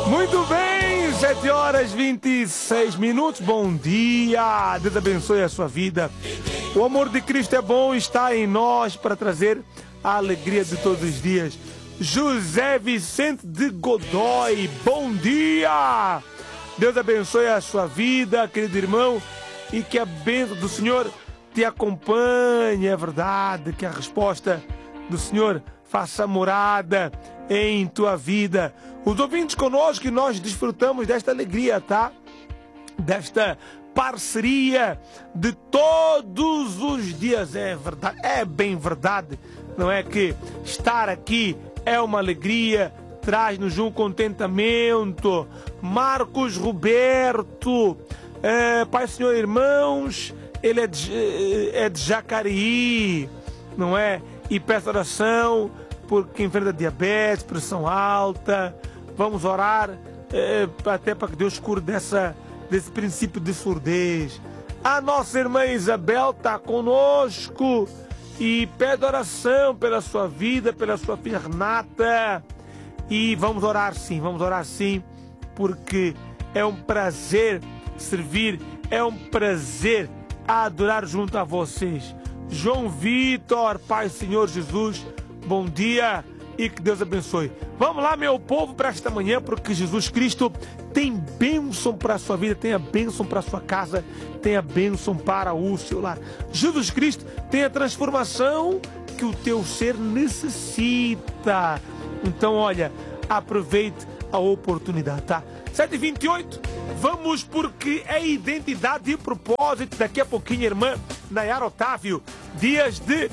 Muito bem, 7 horas 26 minutos. Bom dia, Deus abençoe a sua vida. O amor de Cristo é bom, está em nós para trazer a alegria de todos os dias. José Vicente de Godoy, bom dia. Deus abençoe a sua vida, querido irmão, e que a bênção do Senhor te acompanhe. É verdade que a resposta do Senhor faça morada em tua vida. Os ouvintes conosco, que nós desfrutamos desta alegria, tá? Desta parceria de todos os dias. É verdade, é bem verdade, não é que estar aqui é uma alegria, traz-nos um contentamento. Marcos Roberto, Pai, Senhor, irmãos, ele é de Jacareí, não é? E peço oração por quem enfrenta diabetes, pressão alta. Vamos orar até para que Deus cure desse princípio de surdez. A nossa irmã Isabel está conosco e pede oração pela sua vida, pela sua filha Renata. E vamos orar sim, porque é um prazer servir, é um prazer adorar junto a vocês. João Vitor, Pai, Senhor Jesus, bom dia e que Deus abençoe. Vamos lá, meu povo, para esta manhã, porque Jesus Cristo tem bênção para a sua vida, tem a bênção para a sua casa, tem a bênção para o seu lar. Jesus Cristo tem a transformação que o teu ser necessita. Então, olha, aproveite a oportunidade, tá? 7h28, vamos, porque é identidade e propósito. Daqui a pouquinho, irmã Nayara Otávio, dias de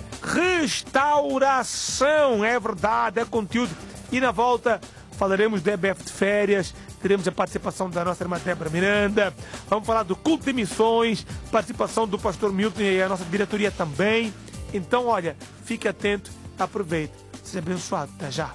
restauração, é verdade, é conteúdo. E na volta falaremos do EBF de férias, teremos a participação da nossa irmã Débora Miranda, vamos falar do culto de missões, participação do pastor Milton e a nossa diretoria também. Então, olha, fique atento, aproveite, seja abençoado, até já.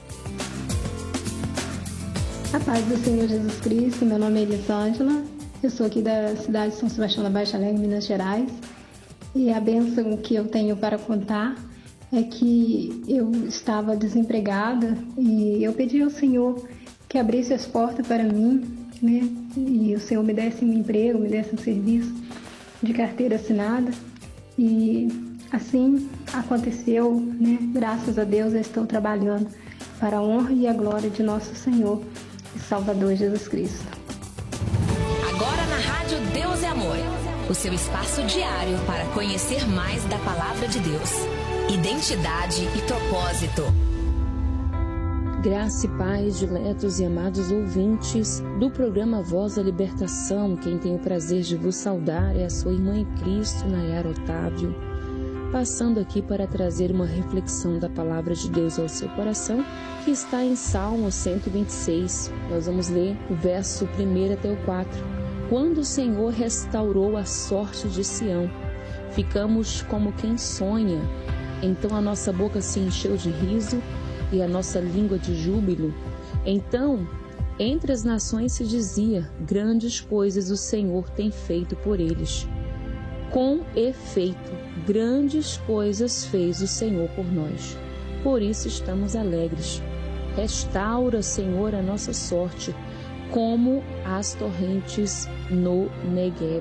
A paz do Senhor Jesus Cristo, meu nome é Elisângela, eu sou aqui da cidade de São Sebastião da Baixa Alegre, Minas Gerais, e a bênção que eu tenho para contar é que eu estava desempregada e eu pedi ao Senhor que abrisse as portas para mim, né, e o Senhor me desse um emprego, me desse um serviço de carteira assinada, e assim aconteceu, né, graças a Deus eu estou trabalhando para a honra e a glória de nosso Senhor e Salvador Jesus Cristo. Agora na Rádio Deus é Amor, o seu espaço diário para conhecer mais da Palavra de Deus, identidade e propósito. Graça e paz, diletos e amados ouvintes do programa Voz da Libertação. Quem tem o prazer de vos saudar é a sua irmã em Cristo, Nayara Otávio, passando aqui para trazer uma reflexão da Palavra de Deus ao seu coração, que está em Salmo 126. Nós vamos ler o verso 1 até o 4. Quando o Senhor restaurou a sorte de Sião, ficamos como quem sonha. Então a nossa boca se encheu de riso e a nossa língua de júbilo. Então, entre as nações se dizia, grandes coisas o Senhor tem feito por eles. Com efeito, grandes coisas fez o Senhor por nós. Por isso estamos alegres. Restaura, Senhor, a nossa sorte, como as torrentes no Negueb.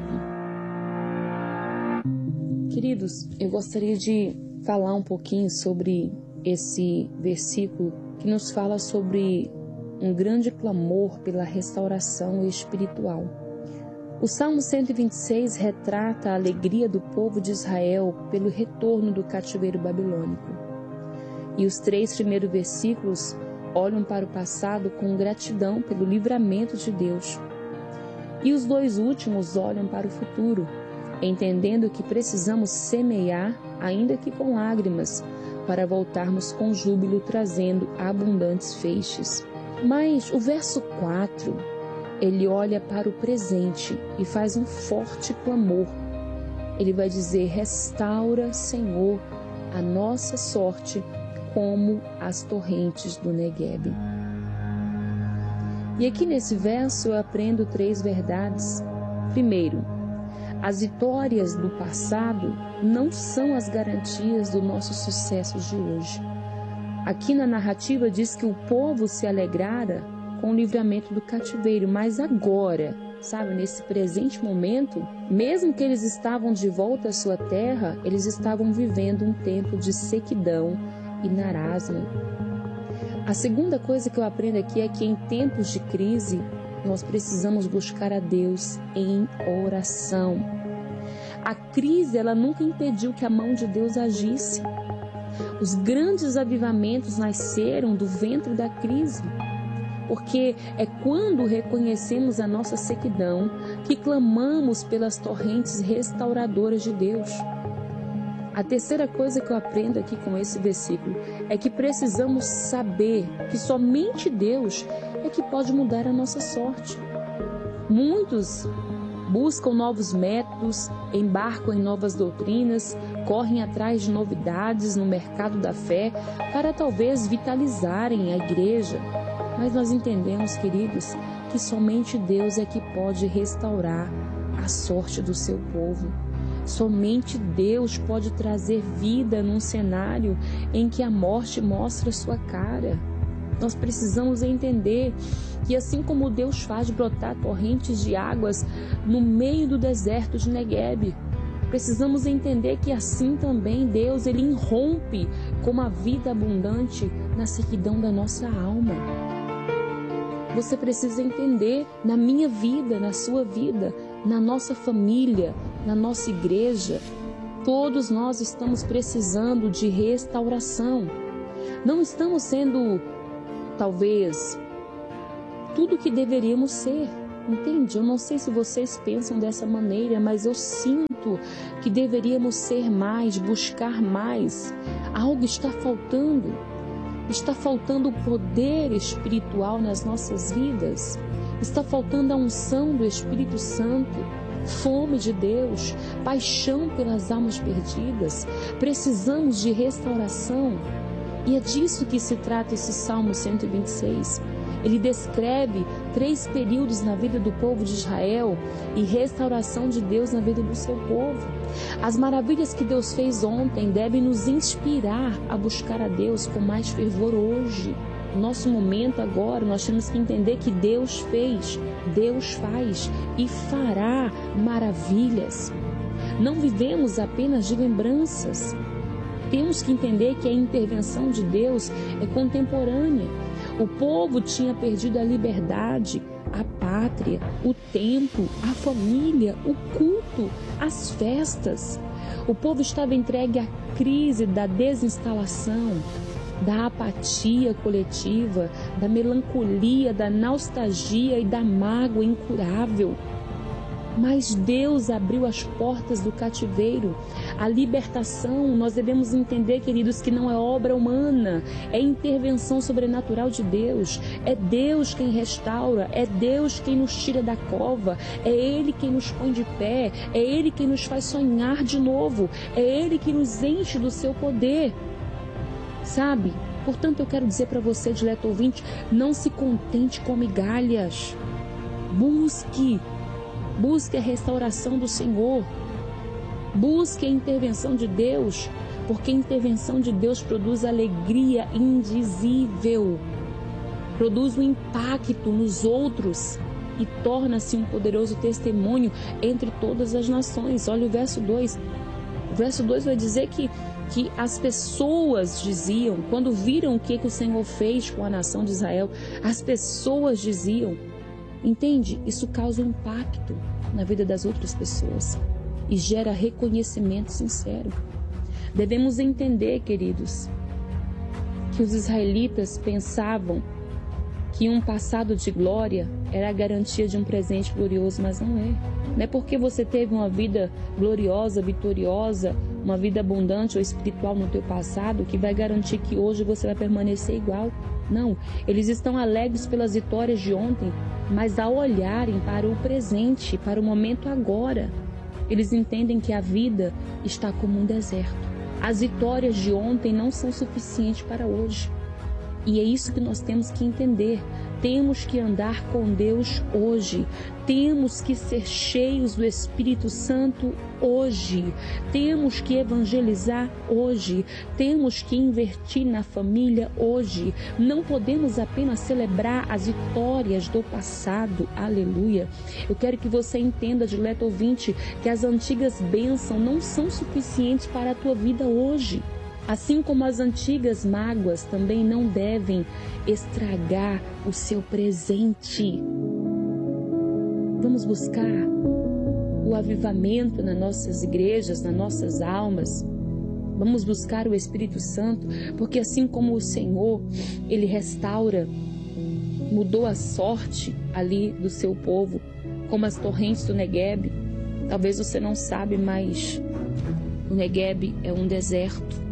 Queridos, eu gostaria de falar um pouquinho sobre esse versículo que nos fala sobre um grande clamor pela restauração espiritual. O Salmo 126 retrata a alegria do povo de Israel pelo retorno do cativeiro babilônico. E os 3 primeiros versículos olham para o passado com gratidão pelo livramento de Deus. E os 2 últimos olham para o futuro, entendendo que precisamos semear, ainda que com lágrimas, para voltarmos com júbilo, trazendo abundantes feixes. Mas o verso 4, ele olha para o presente e faz um forte clamor. Ele vai dizer, restaura, Senhor, a nossa sorte, como as torrentes do Negueb. E aqui nesse verso eu aprendo 3 verdades. Primeiro, as vitórias do passado não são as garantias do nosso sucesso de hoje. Aqui na narrativa diz que o povo se alegrara com o livramento do cativeiro, mas agora, sabe, nesse presente momento, mesmo que eles estavam de volta à sua terra, eles estavam vivendo um tempo de sequidão e marasmo. A segunda coisa que eu aprendo aqui é que em tempos de crise, nós precisamos buscar a Deus em oração. A crise, ela nunca impediu que a mão de Deus agisse. Os grandes avivamentos nasceram do ventre da crise, porque é quando reconhecemos a nossa sequidão que clamamos pelas torrentes restauradoras de Deus. A terceira coisa que eu aprendo aqui com esse versículo é que precisamos saber que somente Deus é que pode mudar a nossa sorte. Muitos buscam novos métodos, embarcam em novas doutrinas, correm atrás de novidades no mercado da fé para talvez vitalizarem a igreja. Mas nós entendemos, queridos, que somente Deus é que pode restaurar a sorte do seu povo. Somente Deus pode trazer vida num cenário em que a morte mostra sua cara. Nós precisamos entender que assim como Deus faz brotar torrentes de águas no meio do deserto de Negueb, precisamos entender que assim também Deus, Ele irrompe com uma vida abundante na sequidão da nossa alma. Você precisa entender, na minha vida, na sua vida, na nossa família, na nossa igreja, todos nós estamos precisando de restauração. Não estamos sendo, talvez, tudo o que deveríamos ser, entende? Eu não sei se vocês pensam dessa maneira, mas eu sinto que deveríamos ser mais, buscar mais. Algo está faltando. Está faltando o poder espiritual nas nossas vidas. Está faltando a unção do Espírito Santo, fome de Deus, paixão pelas almas perdidas. Precisamos de restauração. E é disso que se trata esse Salmo 126. Ele descreve 3 períodos na vida do povo de Israel e restauração de Deus na vida do seu povo. As maravilhas que Deus fez ontem devem nos inspirar a buscar a Deus com mais fervor hoje. No nosso momento agora, nós temos que entender que Deus fez, Deus faz e fará maravilhas. Não vivemos apenas de lembranças. Temos que entender que a intervenção de Deus é contemporânea. O povo tinha perdido a liberdade, a pátria, o tempo, a família, o culto, as festas. O povo estava entregue à crise da desinstalação, da apatia coletiva, da melancolia, da nostalgia e da mágoa incurável. Mas Deus abriu as portas do cativeiro. A libertação, nós devemos entender, queridos, que não é obra humana, é intervenção sobrenatural de Deus. É Deus quem restaura, é Deus quem nos tira da cova, é Ele quem nos põe de pé, é Ele quem nos faz sonhar de novo, é Ele que nos enche do seu poder. Sabe? Portanto, eu quero dizer para você, dileto ouvinte, não se contente com migalhas. Busque a restauração do Senhor. Busque a intervenção de Deus, porque a intervenção de Deus produz alegria indizível, produz um impacto nos outros e torna-se um poderoso testemunho entre todas as nações. Olha o verso 2. O verso 2 vai dizer que as pessoas diziam, quando viram o que o Senhor fez com a nação de Israel, as pessoas diziam, entende? Isso causa um impacto na vida das outras pessoas e gera reconhecimento sincero. Devemos entender, queridos, que os israelitas pensavam que um passado de glória era a garantia de um presente glorioso, mas não é. Não é porque você teve uma vida gloriosa, vitoriosa, uma vida abundante ou espiritual no teu passado que vai garantir que hoje você vai permanecer igual. Não, eles estão alegres pelas vitórias de ontem, mas ao olharem para o presente, para o momento agora, eles entendem que a vida está como um deserto. As vitórias de ontem não são suficientes para hoje. E é isso que nós temos que entender. Temos que andar com Deus hoje. Temos que ser cheios do Espírito Santo hoje. Temos que evangelizar hoje. Temos que investir na família hoje. Não podemos apenas celebrar as vitórias do passado. Aleluia. Eu quero que você entenda, dileto ouvinte, que as antigas bênçãos não são suficientes para a tua vida hoje. Assim como as antigas mágoas também não devem estragar o seu presente. Vamos buscar o avivamento nas nossas igrejas, nas nossas almas. Vamos buscar o Espírito Santo, porque assim como o Senhor, Ele restaura, mudou a sorte ali do seu povo, como as torrentes do Negueb. Talvez você não sabe, mas o Negueb é um deserto.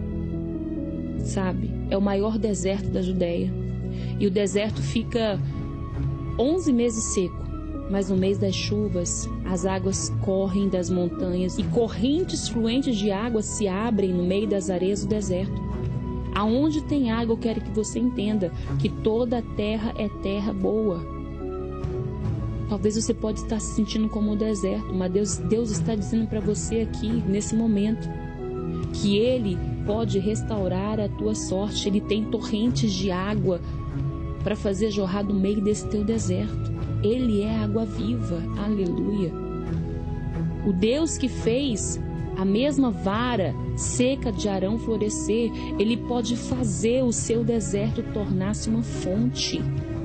Sabe, é o maior deserto da Judéia. E o deserto fica 11 meses seco, mas no mês das chuvas, as águas correm das montanhas e correntes fluentes de água se abrem no meio das areias do deserto. Aonde tem água, eu quero que você entenda que toda a terra é terra boa. Talvez você pode estar se sentindo como um deserto, mas Deus está dizendo para você aqui, nesse momento, que Ele pode restaurar a tua sorte. Ele tem torrentes de água para fazer jorrar do meio desse teu deserto. Ele é água viva, aleluia. O Deus que fez a mesma vara seca de Arão florescer, Ele pode fazer o seu deserto tornar-se uma fonte.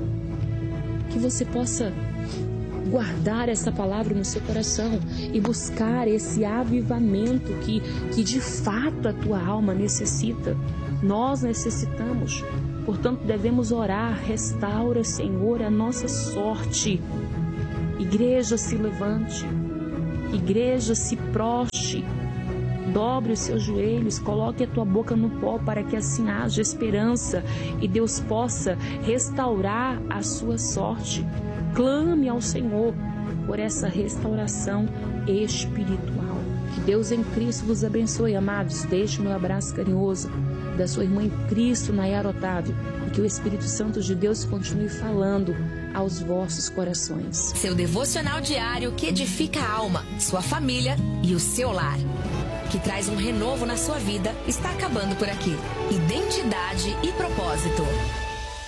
Que você possa guardar essa palavra no seu coração e buscar esse avivamento que de fato a tua alma necessita. Nós necessitamos, portanto devemos orar: restaura, Senhor, a nossa sorte. Igreja, se levante, igreja, se proste, dobre os seus joelhos, coloque a tua boca no pó para que assim haja esperança e Deus possa restaurar a sua sorte. Clame ao Senhor por essa restauração espiritual. Que Deus em Cristo vos abençoe, amados. Deixe o meu abraço carinhoso da sua irmã em Cristo, Nayara Otávio, e que o Espírito Santo de Deus continue falando aos vossos corações. Seu devocional diário que edifica a alma, sua família e o seu lar, que traz um renovo na sua vida, está acabando por aqui. Identidade e propósito.